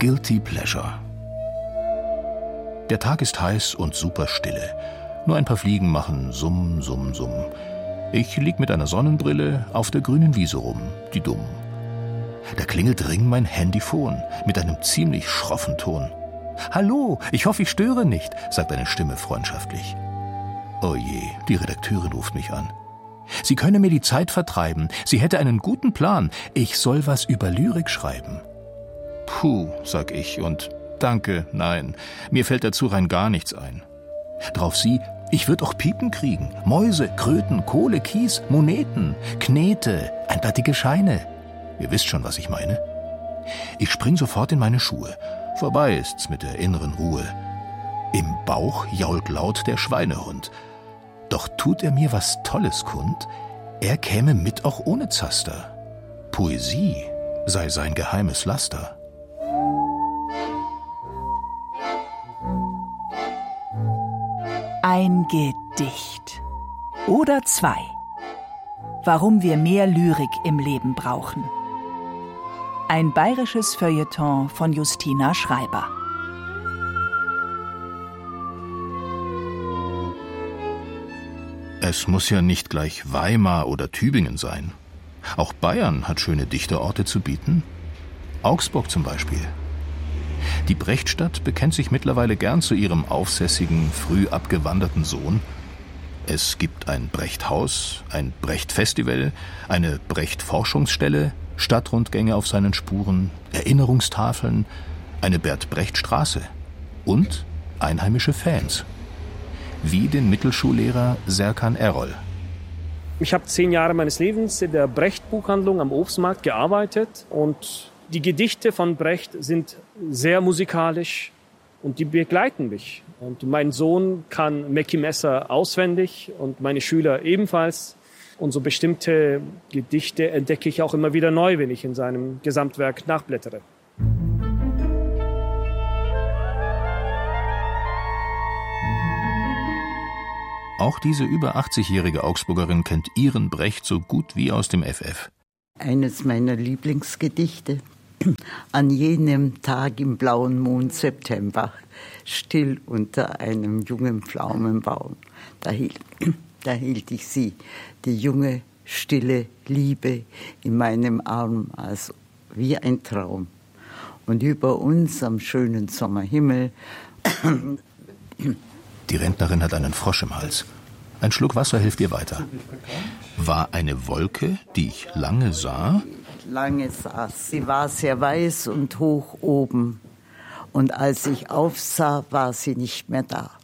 Guilty Pleasure. Der Tag ist heiß und super stille. Nur ein paar Fliegen machen Summ, Summ, Summ. Ich lieg mit einer Sonnenbrille auf der grünen Wiese rum, die dumm. Da klingelt Ring mein Handyphone mit einem ziemlich schroffen Ton. »Hallo, ich hoffe, ich störe nicht«, sagt eine Stimme freundschaftlich. Oh je, die Redakteurin ruft mich an. Sie könne mir die Zeit vertreiben, sie hätte einen guten Plan, ich soll was über Lyrik schreiben. Puh, sag ich und danke, nein, mir fällt dazu rein gar nichts ein. Drauf sie, ich würd auch Piepen kriegen, Mäuse, Kröten, Kohle, Kies, Moneten, Knete, ein paar dicke Scheine. Ihr wisst schon, was ich meine. Ich spring sofort in meine Schuhe. Vorbei ist's mit der inneren Ruhe. Im Bauch jault laut der Schweinehund. Doch tut er mir was Tolles kund, er käme mit auch ohne Zaster. Poesie sei sein geheimes Laster. Ein Gedicht. Oder zwei. Warum wir mehr Lyrik im Leben brauchen. Ein bayerisches Feuilleton von Justina Schreiber. Es muss ja nicht gleich Weimar oder Tübingen sein. Auch Bayern hat schöne Dichterorte zu bieten. Augsburg zum Beispiel. Die Brechtstadt bekennt sich mittlerweile gern zu ihrem aufsässigen, früh abgewanderten Sohn. Es gibt ein Brechthaus, ein Brecht-Festival, eine Brecht-Forschungsstelle, Stadtrundgänge auf seinen Spuren, Erinnerungstafeln, eine Bert-Brecht-Straße und einheimische Fans. Wie den Mittelschullehrer Serkan Erol. Ich habe 10 Jahre meines Lebens in der Brecht-Buchhandlung am Obstmarkt gearbeitet und die Gedichte von Brecht sind sehr musikalisch und die begleiten mich. Und mein Sohn kann Mackie Messer auswendig und meine Schüler ebenfalls. Und so bestimmte Gedichte entdecke ich auch immer wieder neu, wenn ich in seinem Gesamtwerk nachblättere. Auch diese über 80-jährige Augsburgerin kennt ihren Brecht so gut wie aus dem FF. Eines meiner Lieblingsgedichte. An jenem Tag im blauen Mond September, still unter einem jungen Pflaumenbaum. Da hielt ich sie, die junge, stille Liebe in meinem Arm, als wie ein Traum. Und über uns am schönen Sommerhimmel. Die Rentnerin hat einen Frosch im Hals. Ein Schluck Wasser hilft ihr weiter. War eine Wolke, die ich lange sah? Lange saß. Sie war sehr weiß und hoch oben. Und als ich aufsah, war sie nicht mehr da.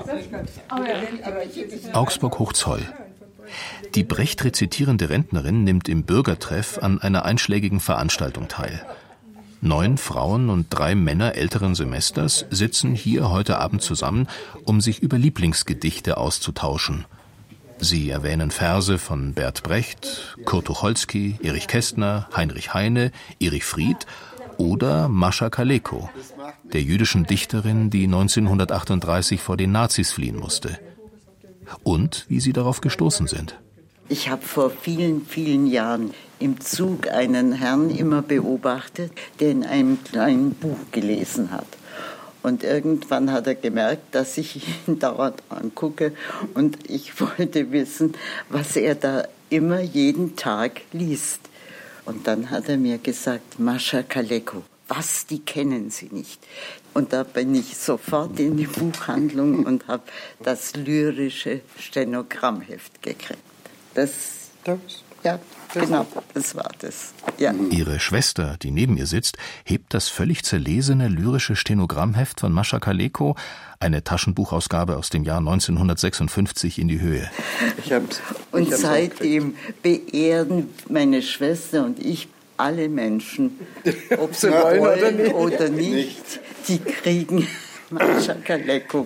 Augsburg-Hochzoll. Die Brecht rezitierende Rentnerin nimmt im Bürgertreff an einer einschlägigen Veranstaltung teil. 9 Frauen und 3 Männer älteren Semesters sitzen hier heute Abend zusammen, um sich über Lieblingsgedichte auszutauschen. Sie erwähnen Verse von Bert Brecht, Kurt Tucholsky, Erich Kästner, Heinrich Heine, Erich Fried oder Mascha Kaleko, der jüdischen Dichterin, die 1938 vor den Nazis fliehen musste. Und wie sie darauf gestoßen sind. Ich habe vor vielen, vielen Jahren im Zug einen Herrn immer beobachtet, der in einem kleinen Buch gelesen hat. Und irgendwann hat er gemerkt, dass ich ihn dauernd angucke und ich wollte wissen, was er da immer jeden Tag liest. Und dann hat er mir gesagt, Mascha Kaleko, was, die kennen Sie nicht. Und da bin ich sofort in die Buchhandlung und habe das lyrische Stenogrammheft gekriegt. Ja, genau, das war das. Ja. Ihre Schwester, die neben ihr sitzt, hebt das völlig zerlesene lyrische Stenogrammheft von Mascha Kaleko, eine Taschenbuchausgabe aus dem Jahr 1956, in die Höhe. Und seitdem beehren meine Schwester und ich alle Menschen, ob sie wollen oder nicht, die kriegen Mascha Kaleko.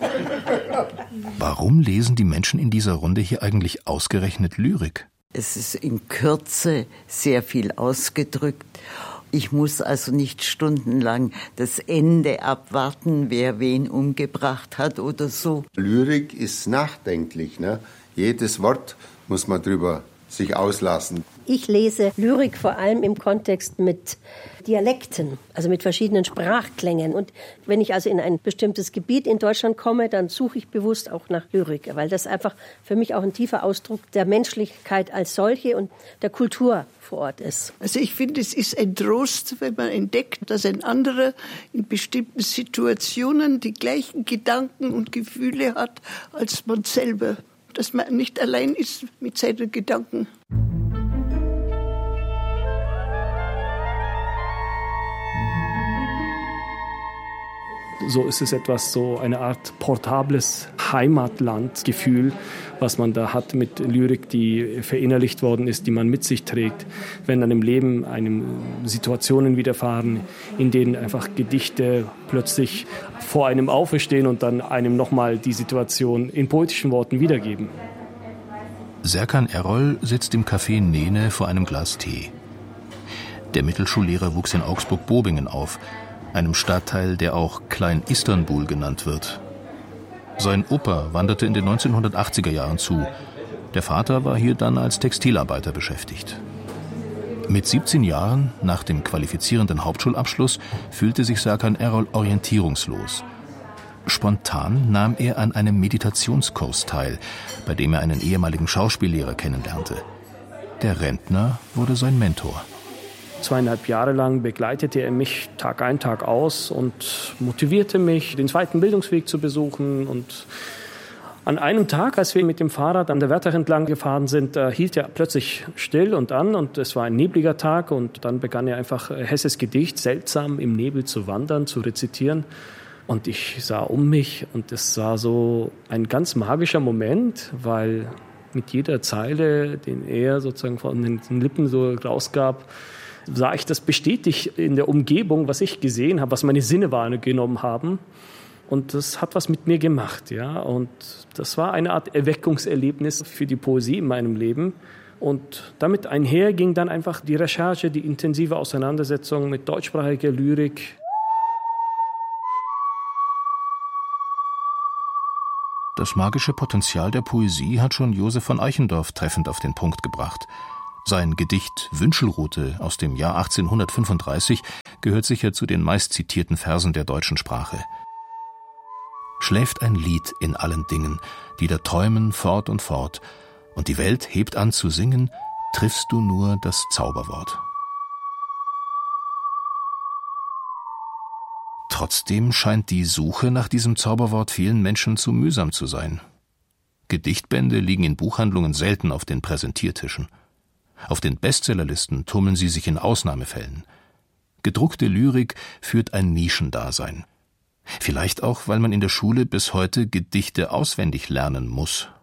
Warum lesen die Menschen in dieser Runde hier eigentlich ausgerechnet Lyrik? Es ist in Kürze sehr viel ausgedrückt. Ich muss also nicht stundenlang das Ende abwarten, wer wen umgebracht hat oder so. Lyrik ist nachdenklich, ne? Jedes Wort muss man drüber sich auslassen. Ich lese Lyrik vor allem im Kontext mit Dialekten, also mit verschiedenen Sprachklängen. Und wenn ich also in ein bestimmtes Gebiet in Deutschland komme, dann suche ich bewusst auch nach Lyrik, weil das einfach für mich auch ein tiefer Ausdruck der Menschlichkeit als solche und der Kultur vor Ort ist. Also ich finde, es ist ein Trost, wenn man entdeckt, dass ein anderer in bestimmten Situationen die gleichen Gedanken und Gefühle hat als man selber. Dass man nicht allein ist mit seinen Gedanken. So ist es etwas, so eine Art portables Heimatlandgefühl, was man da hat mit Lyrik, die verinnerlicht worden ist, die man mit sich trägt. Wenn dann im Leben einem Situationen widerfahren, in denen einfach Gedichte plötzlich vor einem auferstehen und dann einem nochmal die Situation in poetischen Worten wiedergeben. Serkan Erol sitzt im Café Nene vor einem Glas Tee. Der Mittelschullehrer wuchs in Augsburg-Bobingen auf, einem Stadtteil, der auch Klein-Istanbul genannt wird. Sein Opa wanderte in den 1980er Jahren zu. Der Vater war hier dann als Textilarbeiter beschäftigt. Mit 17 Jahren, nach dem qualifizierenden Hauptschulabschluss, fühlte sich Serkan Erol orientierungslos. Spontan nahm er an einem Meditationskurs teil, bei dem er einen ehemaligen Schauspiellehrer kennenlernte. Der Rentner wurde sein Mentor. 2,5 Jahre lang begleitete er mich Tag ein, Tag aus und motivierte mich, den zweiten Bildungsweg zu besuchen. Und an einem Tag, als wir mit dem Fahrrad an der Wörthach entlang gefahren sind, hielt er plötzlich still und an. Und es war ein nebliger Tag. Und dann begann er einfach Hesses Gedicht seltsam im Nebel zu wandern, zu rezitieren. Und ich sah um mich und es war so ein ganz magischer Moment, weil mit jeder Zeile, den er sozusagen von den Lippen so rausgab, sah ich das bestätigt in der Umgebung, was ich gesehen habe, was meine Sinne wahrgenommen haben. Und das hat was mit mir gemacht, ja. Und das war eine Art Erweckungserlebnis für die Poesie in meinem Leben. Und damit einher ging dann einfach die Recherche, die intensive Auseinandersetzung mit deutschsprachiger Lyrik. Das magische Potenzial der Poesie hat schon Josef von Eichendorff treffend auf den Punkt gebracht. Sein Gedicht Wünschelrute aus dem Jahr 1835 gehört sicher zu den meistzitierten Versen der deutschen Sprache. Schläft ein Lied in allen Dingen, die da träumen fort und fort, und die Welt hebt an zu singen, triffst du nur das Zauberwort. Trotzdem scheint die Suche nach diesem Zauberwort vielen Menschen zu mühsam zu sein. Gedichtbände liegen in Buchhandlungen selten auf den Präsentiertischen. Auf den Bestsellerlisten tummeln sie sich in Ausnahmefällen. Gedruckte Lyrik führt ein Nischendasein. Vielleicht auch, weil man in der Schule bis heute Gedichte auswendig lernen muss,